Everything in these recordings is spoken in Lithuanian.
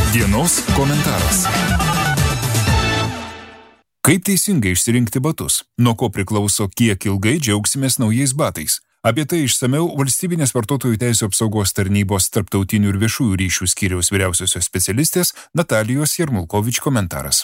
Dienos komentaras. Kaip teisingai išsirinkti batus? Nuo ko priklauso, kiek ilgai džiaugsimės naujais batais? Apie tai išsamiau Valstybinės vartotojų teisių apsaugos tarnybos tarptautinių ir viešųjų ryšių skyriaus vyriausiosios specialistės Natalijos Jarmulkovič komentaras.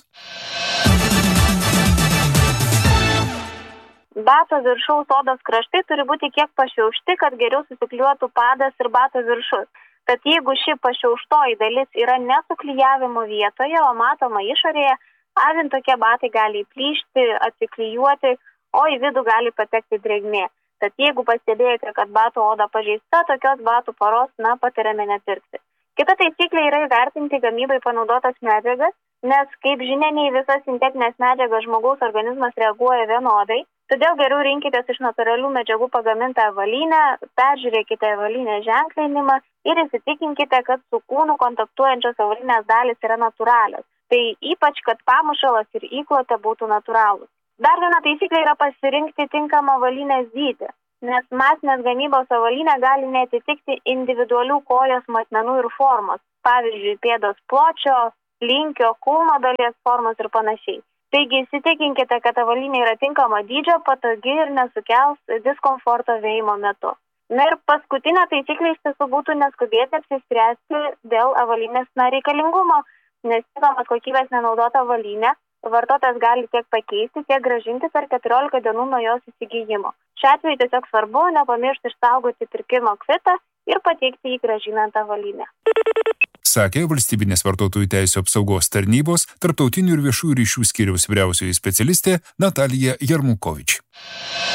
Bato viršaus odos kraštai turi būti kiek pašiaušti, kad geriau susiklijuotų padas ir bato viršus. Tad jeigu ši pašiauštoji dalis yra nesuklijavimo vietoje, o matoma išorėje, avint tokie batai gali įplyšti, atsiklijuoti, o į vidų gali patekti drėgmė. Tad jeigu pastebėjote, kad bato oda pažeista, tokios batų poros, patariame nepirkti. Kita taisyklė yra įvertinti gamybai panaudotas medžiagas, nes, kaip žinia, ne į visas sintetinės medžiagas žmogaus organizmas reaguoja vienodai. Todėl geriau rinkitės iš natūralių medžiagų pagamintą avalynę, peržiūrėkite avalynės ženklinimą ir įsitikinkite, kad su kūnu kontaktuojančios avalynės dalys yra natūralios. Tai ypač, kad pamušalas ir įklotė būtų natūralūs. Dar viena taisyklė yra pasirinkti tinkamą avalynės dydį, nes masinės gamybos avalynė gali neatitikti individualių kojos matmenų ir formos, pavyzdžiui, pėdos pločio, linkio, kulno dalies formos ir panašiai. Taigi įsitikinkite, kad avalynė yra tinkamo dydžio, patogi ir nesukels diskomforto vėjimo metu. Na ir paskutinė taisyklė iš tiesų būtų neskubėti apsispręsti dėl avalynės reikalingumo, nes žinomas kokybės nenaudota avalynė vartotojas gali tiek pakeisti, tiek grąžinti per 14 dienų nuo jos įsigijimo. Šiuo atveju tiesiog svarbu nepamiršti išsaugoti pirkimo kvitą ir pateikti jį grąžinant avalynę. Sakė Valstybinės vartotojų teisių apsaugos tarnybos tarptautinių ir viešųjų ryšių skyriaus vyriausioji specialistė Natalija Jarmulkovič.